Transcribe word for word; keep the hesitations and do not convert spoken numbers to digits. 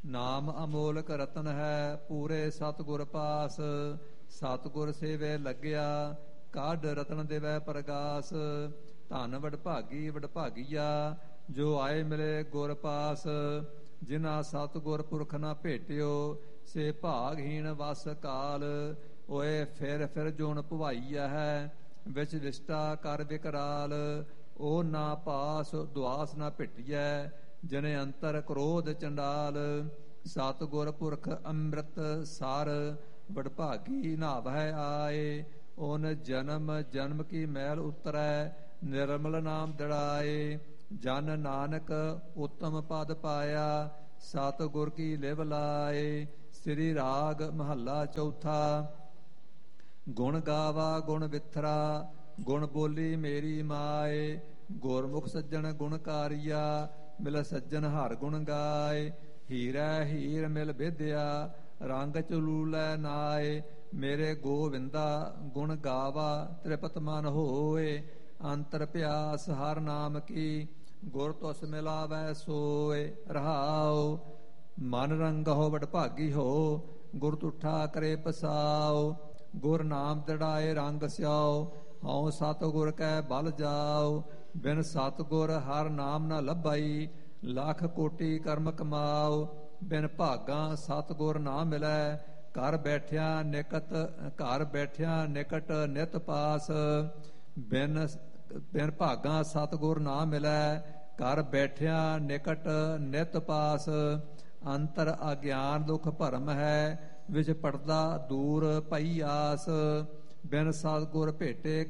ਨਾਮ ਅਮੋਲਕ ਰਤਨ ਹੈ, ਪੂਰੇ ਸਤਿਗੁਰ ਪਾਸ। ਸਤਿਗੁਰ ਸੇਵੇ ਲੱਗਿਆ, ਕਾਢ ਰਤਨ ਦੇਵੈ ਪ੍ਰਗਾਸ। ਧਨ ਵਡਭਾਗੀ ਵਡਭਾਗੀਆ, ਜੋ ਆਏ ਮਿਲੇ ਗੁਰ ਪਾਸ। ਜਿਨਾ ਸਤਿਗੁਰ ਪੁਰਖ ਨਾ ਭੇਟਿਓ, ਸੇ ਭਾਗਹੀਣ ਵਸ ਕਾਲ। ਓਏ ਫਿਰ ਫਿਰ ਜੋਨ ਭਵਾਈਆ ਹੈ, ਵਿੱਚ ਵਿਸ਼ਟਾ ਕਰ ਵਿਕਰਾਲ। ਉਹ ਨਾ ਪਾਸ ਦੁਆਸ ਨਾ ਭਿਟੀਐ, ਜਨੇ ਅੰਤਰ ਕ੍ਰੋਧ ਚੰਡਾਲ। ਸਤਿਗੁਰ ਪੁਰਖ ਅੰਮ੍ਰਿਤ ਸਾਰ, ਵਡਭਾਗੀ ਨਾਵਹਿ ਆਏ। ਓਨ ਜਨਮ ਜਨਮ ਕੀ ਮੈਲ ਉਤਰੈ, ਨਿਰਮਲ ਨਾਮ ਦੜਾਏ। ਜਨ ਨਾਨਕ ਉੱਤਮ ਪਦ ਪਾਇਆ, ਸਤਿਗੁਰ ਕੀ ਲਿਵ ਲਾਏ। ਸ੍ਰੀ ਰਾਗ ਮਹੱਲਾ ਚੌਥਾ। ਗੁਣ ਗਾਵਾ ਗੁਣ ਵਿਥਰਾ, ਗੁਣ ਬੋਲੀ ਮੇਰੀ ਮਾਏ। ਗੁਰਮੁਖ ਸੱਜਣ ਗੁਣਕਾਰੀਆ, ਮਿਲ ਸੱਜਣ ਹਰ ਗੁਣ ਗਾਏ। ਹੀਰੈ ਹੀਰ ਮਿਲ ਵਿਦਿਆ, ਰੰਗ ਚਲੂਲੈ ਨਾਏ। ਮੇਰੇ ਗੋਵਿੰਦਾ ਗੁਣ ਗਾਵਾ, ਤ੍ਰਿਪਤ ਮਨ ਹੋਏ। ਅੰਤਰ ਪਿਆਸ ਹਰ ਨਾਮ ਕੀ, ਗੁਰ ਤੁਸ ਮਿਲਾਵੈ ਸੋਏ। ਰਹਾਉ ਮਨ ਰੰਗਹੁ ਵਡਭਾਗੀ ਹੋ, ਗੁਰ ਤੁਠਾ ਕਰੇ ਪਸਾਉ। ਗੁਰ ਨਾਮ ਦੜਾਏ ਰੰਗ ਸਿਆਉ, ਹਉ ਸਤਿਗੁਰ ਕੈ ਬਲ ਜਾਉ। ਬਿਨ ਸਤਿਗੁਰ ਹਰ ਨਾਮ ਨ ਲੱਭਈ, ਲੱਖ ਕੋਟੀ ਕਰਮ ਕਮਾਉ। ਬਿਨ ਭਾਗਾ ਸਤਿਗੁਰ ਨਾ ਮਿਲੈ, ਘਰ ਬੈਠਿਆ ਨਿਕਟ ਘਰ ਬੈਠਿਆ ਨਿਕਟ ਨਿਤ ਪਾਸ। ਬਿਨ ਬਿਨ ਭਾਗਾ ਸਤਿਗੁਰ ਨਾ ਮਿਲੈ, ਘਰ ਬੈਠਿਆ ਨਿਕਟ ਨਿਤ ਪਾਸ। ਅੰਤਰ ਅਗਿਆਨ ਦੁਖ ਭਰਮ ਹੈ, ਵਿੱਚ ਪੜਦਾ ਦੂਰ ਪਈ ਆਸ। ਬਿਨ ਸਤਿਗੁਰ ਭੇਟੇ